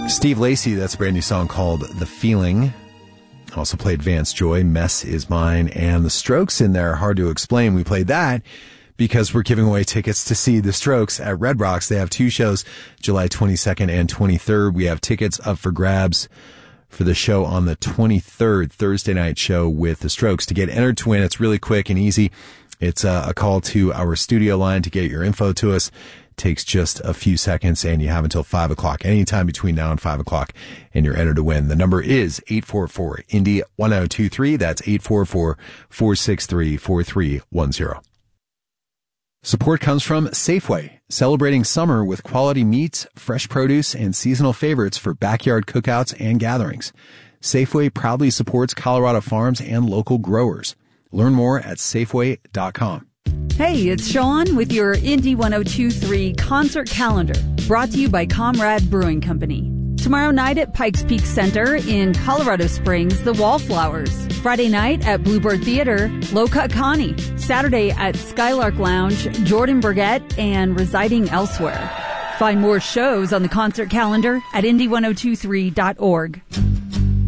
Steve Lacy, that's a brand new song called The Feeling. Also played Vance Joy, Mess Is Mine, and The Strokes in there. Hard to explain. We played that because we're giving away tickets to see The Strokes at Red Rocks. They have two shows, July 22nd and 23rd. We have tickets up for grabs for the show on the 23rd, Thursday night show with The Strokes. To get entered to win, it's really quick and easy. It's a call to our studio line to get your info to us. Takes just a few seconds, and you have until 5 o'clock, anytime between now and 5 o'clock, and you're entered to win. The number is 844-INDY-1023. That's 844-463-4310. Support comes from Safeway, celebrating summer with quality meats, fresh produce, and seasonal favorites for backyard cookouts and gatherings. Safeway proudly supports Colorado farms and local growers. Learn more at Safeway.com. Hey, it's Sean with your Indy 1023 concert calendar, brought to you by Comrade Brewing Company. Tomorrow night at Pikes Peak Center in Colorado Springs, the Wallflowers. Friday night at Bluebird Theater, Low Cut Connie. Saturday at Skylark Lounge, Jordan Burgett and Residing Elsewhere. Find more shows on the concert calendar at Indy1023.org.